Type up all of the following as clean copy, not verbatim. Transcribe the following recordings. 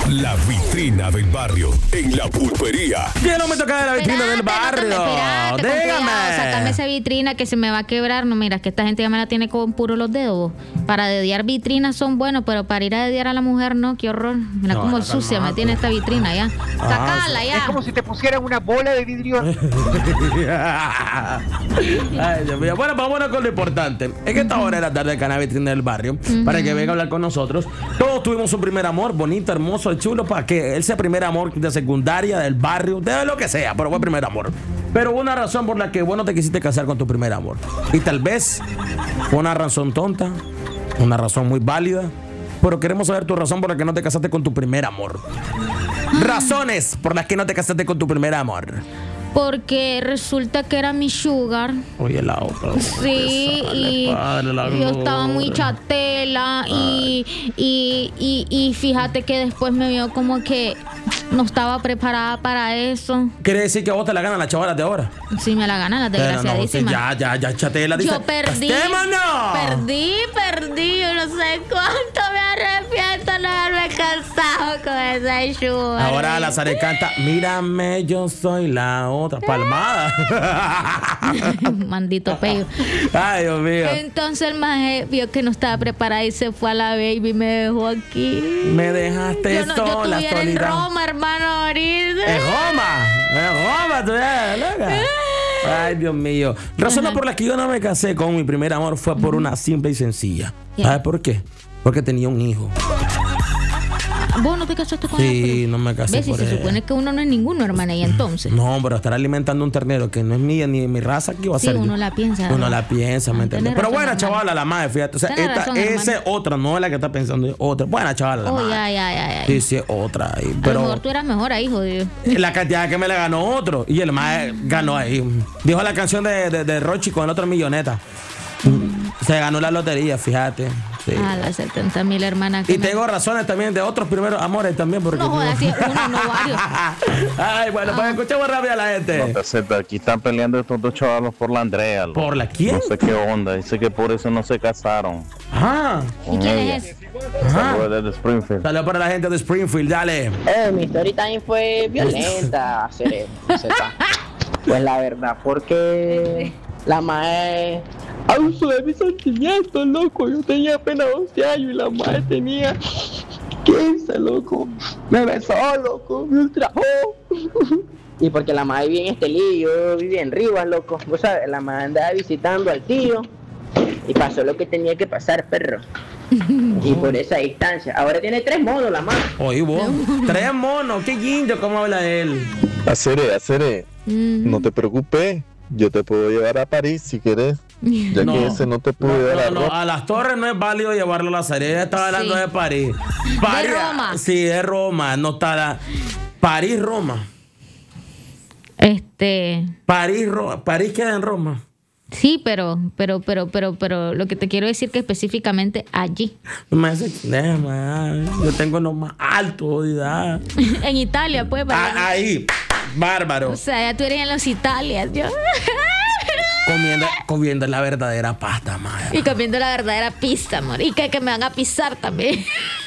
La vitrina del barrio en la pulpería. Ya no me toca de la vitrina del barrio. Dígame. Sácame esa vitrina que se me va a quebrar. No, mira, que esta gente ya me la tiene con puro los dedos. Para dediar vitrinas son buenos, pero para ir a dediar a la mujer, no, qué horror. Mira No, cómo no, sucia me tiene esta vitrina ya. Sacala ya. Es como si te pusieran una bola de vidrio. Ay, Dios mío. Bueno, vámonos con lo importante. Es que esta hora de la tarde acá en la vitrina del barrio, para que venga a hablar con nosotros. Todos tuvimos un primer amor, bonito, hermoso, chulo, para que él sea primer amor de secundaria, del barrio, de lo que sea, pero fue primer amor. Pero hubo una razón por la que vos no te quisiste casar con tu primer amor. Y tal vez fue una razón tonta, una razón muy válida, pero queremos saber tu razón por la que no te casaste con tu primer amor. Razones por las que no te casaste con tu primer amor. Porque resulta que era mi sugar. Oye, la otra. Sí, y yo estaba muy chatela y fíjate que después me vio como que no estaba preparada para eso. ¿Quiere decir que a vos te la ganan las chavalas de ahora? Sí, me la ganan las desgraciadísimas. Ya, chatela. Yo perdí. ¡Castémonos! Perdí. Yo no sé cuánto me arrepiento de no haberme casado con esa sugar. Ahora la Sare canta, mírame, yo soy la otra. Palmada. Maldito pello. Ay, Dios mío. Entonces el maje vio que no estaba preparada y se fue a la baby y me dejó aquí. Me dejaste Yo sola, estuviera en solita. Roma, hermano, ahorita. Es Roma, tú eres loca. Ay, Dios mío. Razones por las que yo no me casé con mi primer amor fue por una simple y sencilla. ¿Sabes por qué? Porque tenía un hijo. ¿Vos no te casaste con Sí, no me casé ¿ves? Si por se ella. supone que uno no es ninguno, hermana, y entonces. No, pero estar alimentando un ternero que no es mía ni mi raza, ¿qué iba a Sí, ser? uno la piensa. Uno ¿no? la piensa, ¿me entiendes? Tenés Pero razón, buena hermano. chavala la madre, fíjate. O sea, Tenés esta, razón, esa es hermano. otra, no es la que está pensando, es otra. Buena chavala la Oh, madre. ya. Sí, sí, es otra. A lo Pero mejor tú eras mejor ahí, jodido. la cantidad que me la ganó otro. Y el más ganó ahí. Dijo la canción de Rochi con el otro milloneta. Se ganó la lotería, fíjate. Sí. A las 70,000 hermanas. Y tengo razones también de otros primeros amores también. Porque No jodas, si es uno, no varios. Ay, bueno, pues escuchemos rápido a la gente. Aquí están peleando estos dos chavalos por la Andrea. loco. ¿Por la quién? No sé qué onda. Dice que por eso no se casaron. Ajá. ¿Y con quién ella. es? Saludos desde Springfield. Saludos para la gente de Springfield, dale. Mi story time fue violenta, sepa. Pues la verdad, porque la mae abusó de mis sentimientos, loco. Yo tenía apenas 11 años y la mae tenía 15, loco. Me besó, loco, me ultrajó. Y porque la mae vivía en Estelillo, yo vivía en Rivas, loco. Vos sabes, la mae andaba visitando al tío y pasó lo que tenía que pasar, perro. Y por esa distancia. Ahora tiene 3 monos la mae. Oye, vos. 3 monos. Qué lindo cómo habla él. Acere, no te preocupes, yo te puedo llevar a París si quieres, ya No. que ese no te pudo llevar a Roma. A las Torres no es válido llevarlo a la Serie. Ella estaba hablando Sí. de París. París. Roma. Sí, de Roma. No está la... París, Roma. París queda en Roma. Sí, pero lo que te quiero decir que específicamente allí. Me dice, yo tengo lo más alto, jodida. En Italia, pues. Ahí, bárbaro. O sea, ya tú eres en los Italias, yo. Comiendo la verdadera pasta, madre. Y comiendo la verdadera pizza, amor. Y que me van a pisar también.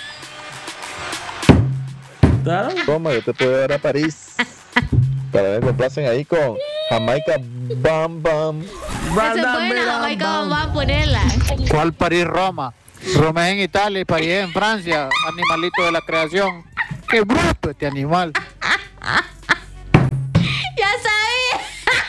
Toma, yo te puedo llevar a París. Para que me complacen ahí con Jamaica Bam Bam. Esa es buena, Jamaica, vamos a ponerla. ¿Cuál París-Roma? Roma es en Italia y París es en Francia. Animalito de la creación. ¡Qué bruto este animal! Ya sabía.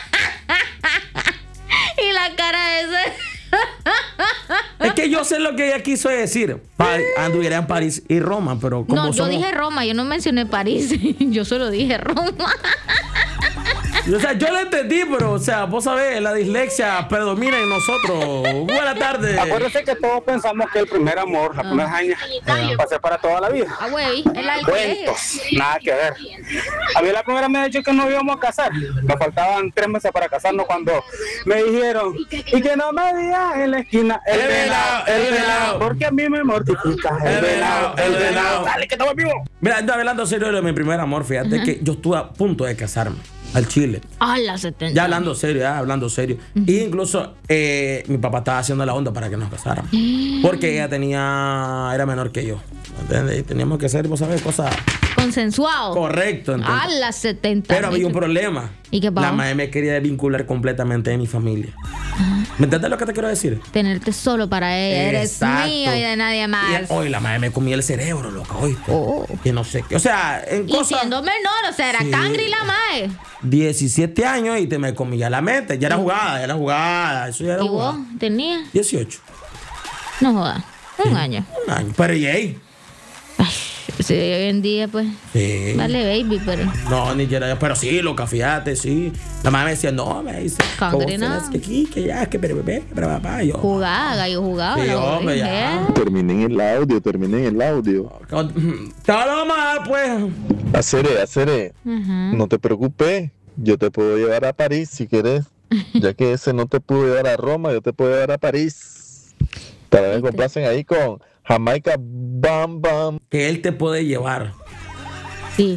Y la cara de ese. Es que yo sé lo que ella quiso decir. Anduviera en París y Roma, pero como No, yo dije Roma, yo no mencioné París. Yo solo dije Roma. O sea, yo lo entendí, pero, o sea, vos sabés, la dislexia predomina en nosotros. Buenas tardes. Acuérdese que todos pensamos que el primer amor, la primera años, va a ser para toda la vida. Ah, güey, el alcohol. Cuentos, nada que ver. A mí la primera me ha dicho que nos íbamos a casar. Nos faltaban 3 meses para casarnos cuando me dijeron, y que no me digas en la esquina, el venado. Porque a mí me mortifica el venado. Dale, que estamos vivos. Mira, hablando serio de mi primer amor, fíjate que yo estuve a punto de casarme al Chile. Ah, la 70. Ya hablando serio. Y incluso mi papá estaba haciendo la onda para que nos casáramos. Porque ella era menor que yo. ¿Entiendes? Y teníamos que hacer, vos sabés, cosas Consensuado. Correcto. Entonces. A las 70. Pero había un problema. ¿Y qué pasó? La madre me quería desvincular completamente de mi familia. ¿Me entiendes lo que te quiero decir? Tenerte solo para ella. Exacto. Eres mío y de nadie más. Y hoy la madre me comía el cerebro, loca, hoy. Oh. Que no sé qué. O sea, en Y cosas. siendo menor, o sea, era Sí. cangre y la mae. 17 años y te me comía la mente. Ya era jugada. Eso ya era ¿Y jugada. vos tenías? 18. No jodas. Un año. Un año. Pero yay. Sí, hoy en día, pues. Sí. Vale, baby, pero. No, ni siquiera. Pero sí, loca, fíjate, sí. La mamá me decía, no, me dice. Cangre, ¿cómo no. es que aquí, que ya, que pero papá. Yo. Jugaba, gallo jugaba. Sí, la hombre, dije. ya. Terminen el audio. Todo mal, pues. Haceré. Ajá. No te preocupes, yo te puedo llevar a París si quieres. Ya que ese no te pudo llevar a Roma, yo te puedo llevar a París. Para que me complacen ahí con Jamaica Bam Bam. Que él te puede llevar. Sí.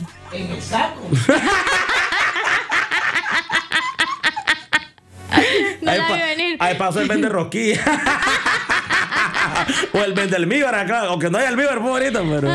No la vi venir. Ahí pasó el vende rosquilla. O el vende almíbar acá. Aunque no hay almíbar favorito, pero.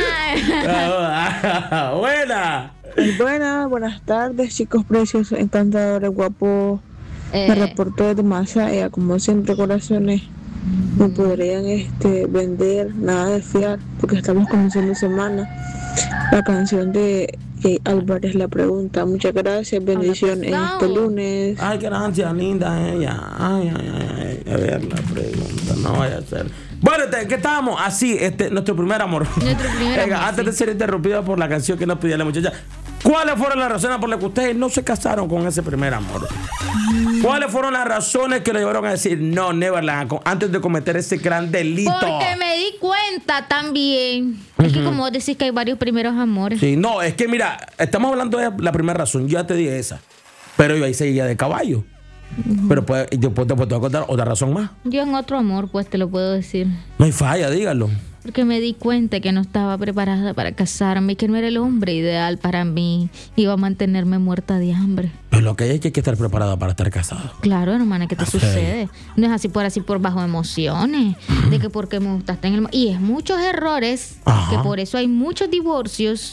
Buena. Buenas tardes, chicos preciosos, encantadores, guapos. Me reportó desde Masaya, como siempre, corazones. No podrían vender nada de fiar, porque estamos comenzando semana. La canción de Jay Álvarez, la pregunta. Muchas gracias, bendiciones este lunes. Ay, qué gracia linda ella. Ay. A ver la pregunta, no vaya a ser. Bueno, ¿qué estábamos? Así, nuestro primer amor. Nuestro primer amor, Antes de ser interrumpido por la canción que nos pidió la muchacha, ¿cuáles fueron las razones por las que ustedes no se casaron con ese primer amor? ¿Cuáles fueron las razones que le llevaron a decir no, Neverland, antes de cometer ese gran delito? Porque me di cuenta también. Es que como vos decís que hay varios primeros amores. Sí, no, es que mira, estamos hablando de la primera razón, yo ya te dije esa. Pero yo ahí seguía de caballo. Pero después te puedo contar otra razón más. Yo en otro amor, pues te lo puedo decir. No hay falla, dígalo. Porque me di cuenta que no estaba preparada para casarme, que no era el hombre ideal para mí. Iba a mantenerme muerta de hambre. Pero lo que hay es que estar preparada para estar casado. Claro, hermana, ¿qué te sucede? No es así por bajo emociones, de que porque me gustaste en el... Y es muchos errores, Ajá. que por eso hay muchos divorcios,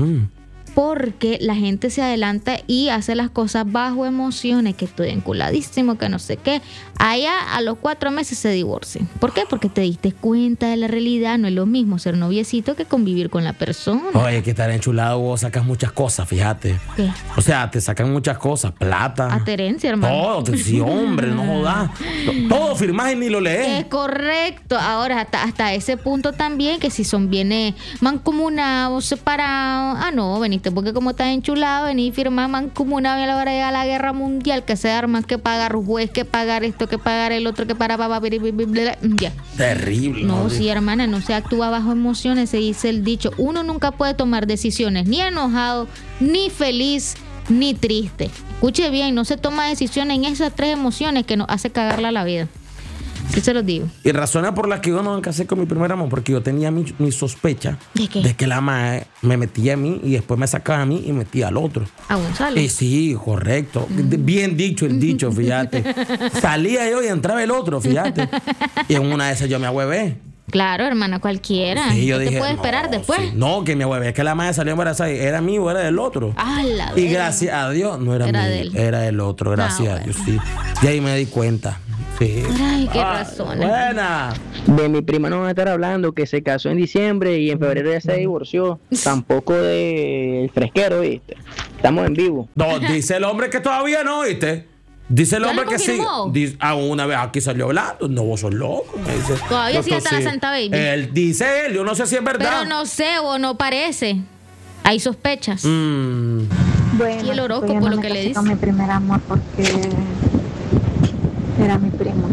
porque la gente se adelanta y hace las cosas bajo emociones, que estoy enculadísimo, que no sé qué. Allá a los 4 meses se divorcian. ¿Por qué? Porque te diste cuenta de la realidad. No es lo mismo ser noviecito que convivir con la persona. Oye, que estar enchulado vos sacas muchas cosas, fíjate. ¿Qué? O sea, te sacan muchas cosas, plata. Adherencia, hermano. Todo, sí, hombre, no jodas. Todo firmás y ni lo lees. Es correcto. Ahora, hasta ese punto también, que si son bienes mancomunados, separados. Ah, no, veniste porque como estás enchulado, venís y firmás mancomunado y a la hora de llegar a la guerra mundial, que se arman, que pagar juez, que pagar esto, que pagar el otro, que para ya. Terrible. No, sí, hermana, no se actúa bajo emociones, se dice el dicho. Uno nunca puede tomar decisiones ni enojado, ni feliz, ni triste. Escuche bien, no se toma decisiones en esas 3 emociones que nos hace cagarla la vida. Sí se los digo. Y razones por las que yo no me casé con mi primer amor, porque yo tenía mi sospecha ¿De qué? de que la madre me metía a mí y después me sacaba a mí y metía al otro. A Gonzalo. Sí, correcto. Bien dicho el dicho, fíjate. Salía yo y entraba el otro, fíjate. Y en una de esas yo me ahuevé. Claro, hermana, cualquiera. Sí, yo ¿Qué dije, te puede no, esperar después? sí. No, que me ahuevé. Es que la madre salió embarazada y era mío o era del otro. Ah, la Y verga. gracias a Dios no era, Era mío, de él. era del otro, gracias a Dios, sí. Y ahí me di cuenta. Sí. Ay, qué razones. Buena. De mi prima no van a estar hablando, que se casó en diciembre y en febrero ya se divorció. Tampoco de fresquero, ¿viste? Estamos en vivo. No, dice el hombre que todavía no, ¿viste? Dice el ¿Ya hombre lo que sí. confirmó? Dice, una vez aquí salió hablando. No, vos sos loco. Me dice. Todavía sí Doctor, está la Santa Baby. Él dice yo no sé si es verdad. Pero no sé o no parece. Hay sospechas. Bueno, Y el horóscopo, yo no lo me que le casé dice. con mi primer amor porque era mi primo.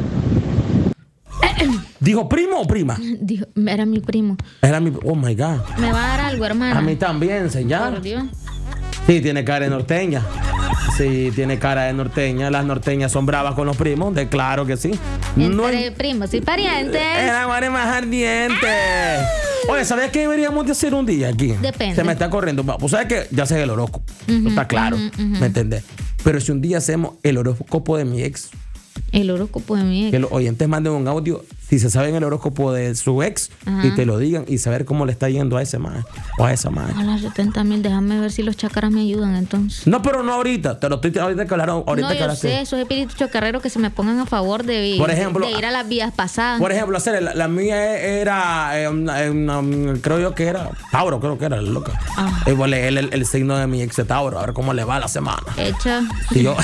¿Dijo primo o prima? Dijo, era mi primo. Era mi. Oh my God. Me va a dar algo, hermana. A mí también, señor. Por Dios. Sí, tiene cara de norteña. Sí, tiene cara de norteña. Las norteñas son bravas con los primos, claro que sí. Entre primos y parientes. Era más ardiente. Oye, ¿sabes qué deberíamos de hacer un día aquí? Depende. Se me está corriendo. Pues sabes que ya sé el horóscopo. Eso está claro. ¿Me entendés? Pero si un día hacemos el horóscopo de mi ex, El horóscopo de mi ex. que los oyentes manden un audio si se sabe en el horóscopo de su ex y te lo digan y saber cómo le está yendo a ese man o a esa man. A las 70,000, déjame ver si los chakras me ayudan entonces. No, pero no ahorita, te lo estoy ahorita que hablaron. Ahorita no, que yo sé, esos espíritus chocarreros que se me pongan a favor de, por ejemplo, de ir a las vías pasadas. Por ejemplo, la mía era, creo yo que era Tauro, creo que era loca. Igual el signo de mi ex de Tauro, a ver cómo le va la semana. Hecha. Y yo.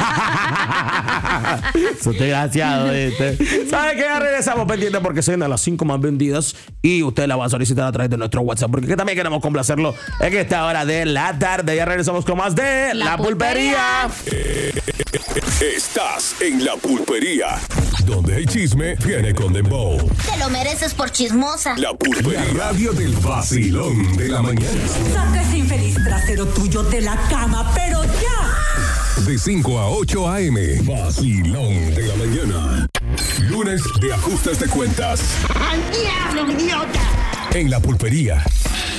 Soy desgraciado, ¿viste? ¿Sabe qué? Ya regresamos pendientes porque soy de las 5 más vendidas y usted la va a solicitar a través de nuestro WhatsApp porque también queremos complacerlo en esta hora de la tarde. Ya regresamos con más de La Pulpería. Estás en La Pulpería, donde el chisme viene con dembow. Te lo mereces por chismosa. La Pulpería, la radio del vacilón de la mañana. Saca ese infeliz trasero tuyo de la cama, pero ya. De 5 a 8 a.m. Vacilón de la mañana. Lunes de ajustes de cuentas. ¡Al diablo, idiota! En La Pulpería.